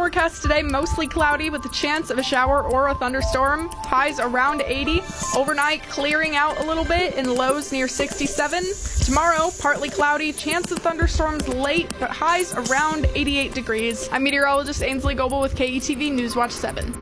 forecast today, mostly cloudy with a chance of a shower or a thunderstorm. Highs around 80. Overnight, clearing out a little bit and lows near 67. Tomorrow, partly cloudy, chance of thunderstorms late, but highs around 88 degrees. I'm meteorologist Ainsley Goebel with KETV Newswatch 7.